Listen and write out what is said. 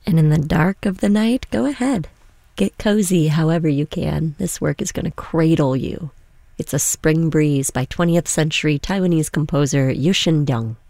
And in the dark of the night, go ahead. Get cozy however you can. This work is going to cradle you. It's a Spring Breeze by 20th century Taiwanese composer Yu Shindong.